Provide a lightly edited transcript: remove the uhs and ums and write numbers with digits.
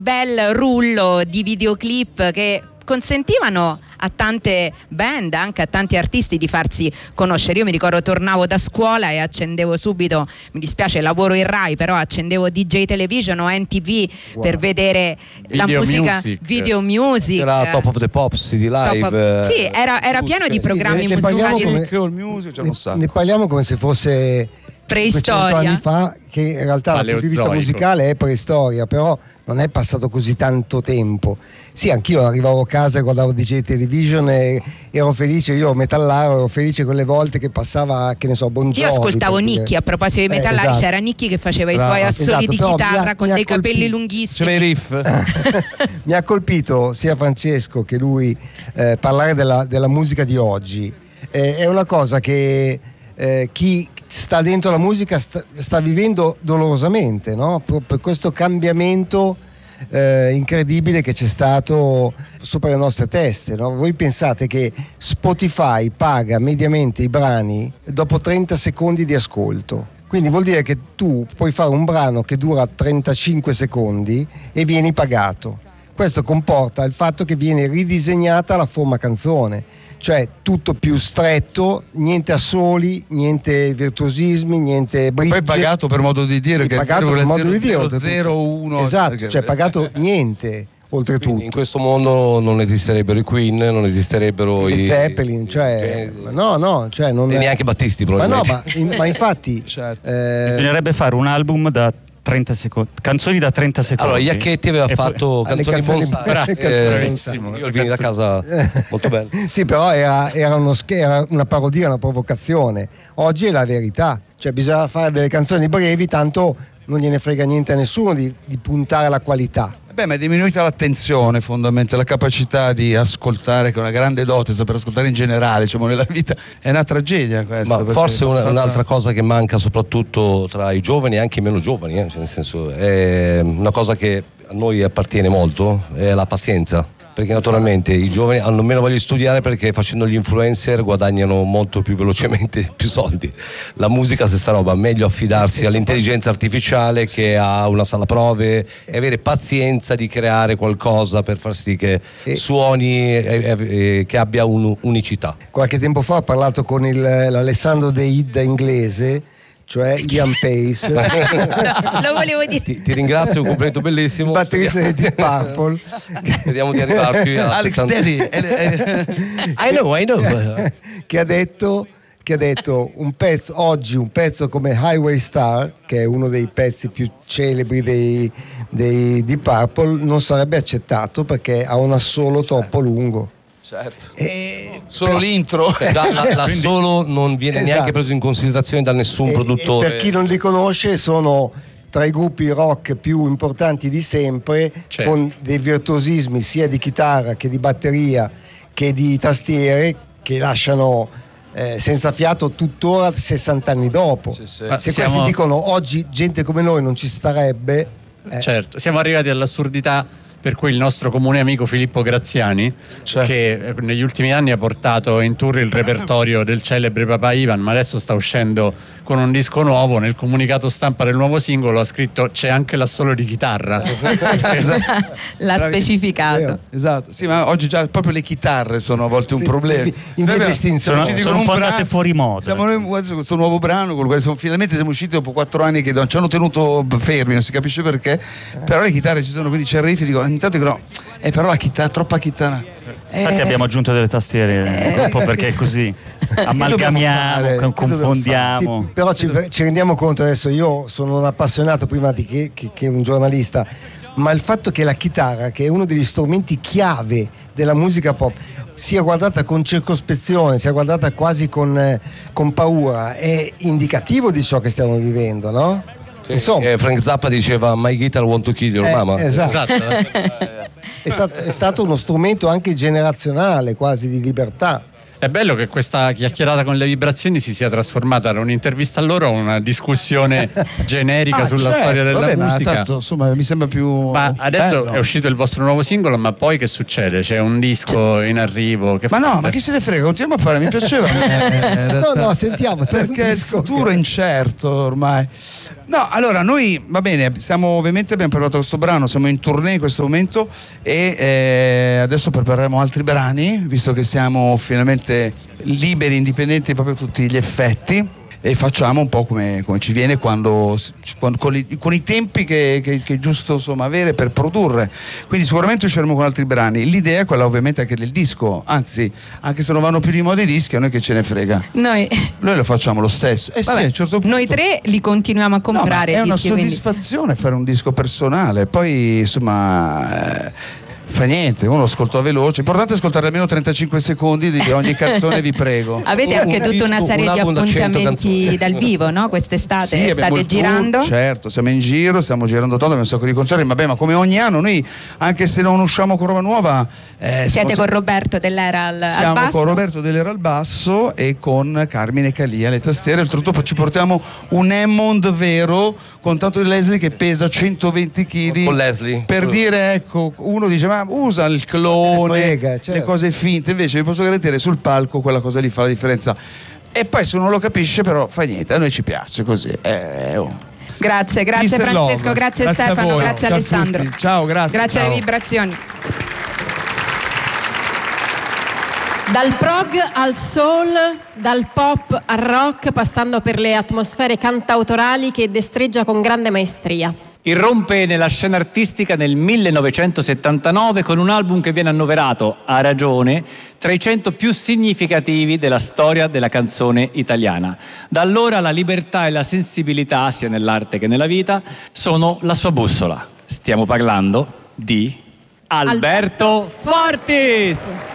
bel rullo di videoclip che consentivano a tante band, anche a tanti artisti, di farsi conoscere. Io mi ricordo, tornavo da scuola e accendevo subito, mi dispiace, lavoro in Rai, però accendevo DJ Television o NTV per vedere la musica, Video Music. Era Top of the Pops, CD Live. Sì, era pieno di programmi musicali. Ne parliamo come se fosse preistoria, 500 anni fa, che in realtà dal punto di vista musicale è preistoria, però non è passato così tanto tempo. Sì, anch'io arrivavo a casa e guardavo DJ Television e ero felice, io metallaro, ero felice quelle volte che passava, che ne so, Bon Jovi. Io ascoltavo Nicky, a proposito di metallari, esatto. C'era Nicky che faceva i suoi assoli di chitarra con dei capelli lunghissimi. C'era i riff. Mi ha colpito sia Francesco che lui parlare della musica di oggi. È una cosa che chi sta dentro la musica sta vivendo dolorosamente, no? Per questo cambiamento incredibile che c'è stato sopra le nostre teste, no? Voi pensate che Spotify paga mediamente i brani dopo 30 secondi di ascolto, quindi vuol dire che tu puoi fare un brano che dura 35 secondi e vieni pagato. Questo comporta il fatto che viene ridisegnata la forma canzone, cioè tutto più stretto, niente assoli, niente virtuosismi, niente bridge. Poi pagato per modo di dire, sì, che pagato per modo di dire, 0-1. Esatto, cioè pagato niente oltretutto. Quindi in questo mondo non esisterebbero i Queen, non esisterebbero i Zeppelin, cioè no, cioè non e neanche Battisti probabilmente. Ma infatti certo. Bisognerebbe fare un album da 30 secondi, canzoni da 30 secondi. Allora, Iacchetti aveva fatto canzoni bravissimo. Io vini da casa molto bello. Sì, però era una parodia, una provocazione. Oggi è la verità, cioè bisogna fare delle canzoni brevi, tanto non gliene frega niente a nessuno di puntare alla qualità. Beh, ma è diminuita l'attenzione, fondamentalmente, la capacità di ascoltare, che è una grande dote, saper ascoltare in generale, diciamo, nella vita. È una tragedia questa. Ma forse un'altra cosa che manca soprattutto tra i giovani e anche i meno giovani, cioè nel senso, è una cosa che a noi appartiene molto, è la pazienza. Perché naturalmente i giovani hanno meno voglia di studiare, perché facendo gli influencer guadagnano molto più velocemente più soldi. La musica, stessa roba, meglio affidarsi all'intelligenza artificiale che a una sala prove e avere pazienza di creare qualcosa per far sì che suoni, che abbia un'unicità. Qualche tempo fa ho parlato con l'Alessandro De Ida inglese, cioè Ian Pace. Lo volevo dire. Ti ringrazio, un complimento bellissimo. Batterista di Deep Purple. Speriamo di arrivarci a Alex Daddy. I know. che ha detto un pezzo come Highway Star, che è uno dei pezzi più celebri dei Deep Purple, non sarebbe accettato perché ha un assolo troppo lungo. Certo. Solo l'intro l'assolo non viene neanche preso in considerazione da nessun produttore. Per chi non li conosce, sono tra i gruppi rock più importanti di sempre, con dei virtuosismi sia di chitarra che di batteria che di tastiere, che lasciano senza fiato tuttora 60 anni dopo. Sì. Se questi dicono oggi gente come noi non ci starebbe. Certo, siamo arrivati all'assurdità per cui il nostro comune amico Filippo Graziani, che negli ultimi anni ha portato in tour il repertorio del celebre Papa Ivan, ma adesso sta uscendo con un disco nuovo, nel comunicato stampa del nuovo singolo ha scritto c'è anche l'assolo di chitarra. L'ha specificato. Esatto, sì, ma oggi già proprio le chitarre sono a volte un problema. In via distinzione sono un po' andate fuori moda. Siamo noi con questo nuovo brano con il quale finalmente siamo usciti dopo 4 anni che ci hanno tenuto fermi, non si capisce perché, però le chitarre ci sono, quindi c'è il riff, dico intanto dicono però la chitarra, troppa chitarra. Infatti abbiamo aggiunto delle tastiere un po' perché è così amalgamiamo, confondiamo. Sì, però ci rendiamo conto adesso, io sono un appassionato prima che un giornalista, ma il fatto che la chitarra, che è uno degli strumenti chiave della musica pop, sia guardata con circospezione, sia guardata quasi con paura, è indicativo di ciò che stiamo vivendo, no? Sì, Frank Zappa diceva My guitar want to kill your mama. Esatto. È stato uno strumento anche generazionale, quasi di libertà. È bello che questa chiacchierata con le vibrazioni si sia trasformata da un'intervista a loro a una discussione generica sulla storia della musica. Tanto, insomma, mi sembra più. Ma adesso è uscito il vostro nuovo singolo, ma poi che succede? C'è un disco in arrivo? Ma chi se ne frega? Continuiamo a parlare, mi piaceva. No, sentiamo. Perché il futuro è incerto ormai. No, allora noi va bene, ovviamente abbiamo preparato questo brano, siamo in tournée in questo momento e adesso prepareremo altri brani, visto che siamo finalmente liberi, indipendenti proprio tutti gli effetti, e facciamo un po' come ci viene con i tempi che è giusto insomma avere per produrre. Quindi sicuramente usciremo con altri brani. L'idea è quella ovviamente anche del disco, anzi anche se non vanno più di moda i dischi, a noi che ce ne frega, noi lo facciamo lo stesso. Vabbè, sì, a un certo punto noi tre li continuiamo a comprare. No, è una dischi, soddisfazione fare un disco personale, poi insomma fa niente, uno ascolta veloce, l'importante è ascoltare almeno 35 secondi di ogni canzone, vi prego. Avete anche tutta una serie di appuntamenti dal vivo, no? Quest'estate sì, state girando? Tour, certo, siamo in giro, stiamo girando tanto, abbiamo un sacco di concerti, ma come ogni anno noi, anche se non usciamo con roba nuova, siete con Roberto Dell'Era al basso? Siamo con Roberto Dell'Era al basso e con Carmine Calia alle tastiere. Oltretutto ci portiamo un Hammond vero con tanto di Leslie che pesa 120 kg. Con Leslie. Per dire, ecco, uno dice ma usa il clone, certo, le cose finte, invece vi posso garantire sul palco quella cosa lì fa la differenza. E poi se uno lo capisce però fa niente, a noi ci piace così. Grazie Mr. Francesco, Love. grazie Stefano, grazie ciao Alessandro. Ciao, grazie. Grazie ciao. alle vibrazioni. Dal prog al soul, dal pop al rock, passando per le atmosfere cantautorali che destreggia con grande maestria. Irrompe nella scena artistica nel 1979 con un album che viene annoverato, a ragione, tra i 100 più significativi della storia della canzone italiana. Da allora la libertà e la sensibilità, sia nell'arte che nella vita, sono la sua bussola. Stiamo parlando di Alberto Fortis!